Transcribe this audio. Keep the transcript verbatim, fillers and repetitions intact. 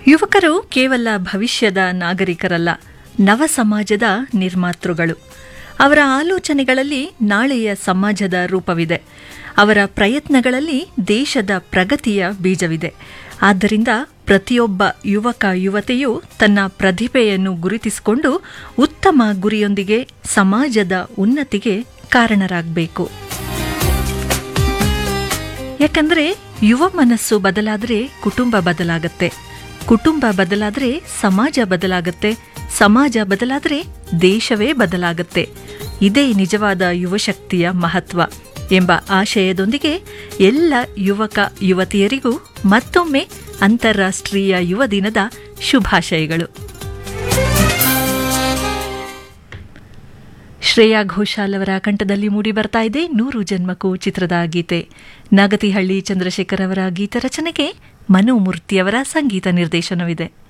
ಯುವಕರು ಕೇವಲ ಭವಿಷ್ಯದ ನಾಗರಿಕರಲ್ಲ, ನವ ಸಮಾಜದ ನಿರ್ಮಾತೃಗಳು. ಅವರ ಆಲೋಚನೆಗಳಲ್ಲಿ ನಾಳೆಯ ಸಮಾಜದ ರೂಪವಿದೆ. ಅವರ ಪ್ರಯತ್ನಗಳಲ್ಲಿ ದೇಶದ ಪ್ರಗತಿಯ ಬೀಜವಿದೆ. ಆದ್ದರಿಂದ ಪ್ರತಿಯೊಬ್ಬ ಯುವಕ ಯುವತೆಯೂ ತನ್ನ ಪ್ರತಿಭೆಯನ್ನು ಗುರುತಿಸಿಕೊಂಡು ಉತ್ತಮ ಗುರಿಯೊಂದಿಗೆ ಸಮಾಜದ ಉನ್ನತಿಗೆ ಕಾರಣರಾಗಬೇಕು. ಯಾಕಂದ್ರೆ ಯುವ ಮನಸ್ಸು ಬದಲಾದರೆ ಕುಟುಂಬ ಬದಲಾಗತ್ತೆ, ಕುಟುಂಬ ಬದಲಾದರೆ ಸಮಾಜ ಬದಲಾಗತ್ತೆ, ಸಮಾಜ ಬದಲಾದರೆ ದೇಶವೇ ಬದಲಾಗತ್ತೆ. ಇದೇ ನಿಜವಾದ ಯುವಶಕ್ತಿಯ ಮಹತ್ವ ಎಂಬ ಆಶಯದೊಂದಿಗೆ ಎಲ್ಲ ಯುವಕ ಯುವತಿಯರಿಗೂ ಮತ್ತೊಮ್ಮೆ ಅಂತಾರಾಷ್ಟ್ರೀಯ ಯುವ ದಿನದ ಶುಭಾಶಯಗಳು. ಶ್ರೇಯಾ ಘೋಷಾಲ್ ಅವರ ಕಂಠದಲ್ಲಿ ಮೂಡಿ ಬರ್ತಾ ಇದೆ ನೂರು ಜನ್ಮಕ್ಕೂ ಚಿತ್ರದ ಗೀತೆ. ನಾಗತಿಹಳ್ಳಿ ಚಂದ್ರಶೇಖರ್ ಅವರ ಗೀತ ರಚನೆಗೆ ಮನೋಮೂರ್ತಿಯವರ ಸಂಗೀತ ನಿರ್ದೇಶನವಿದೆ.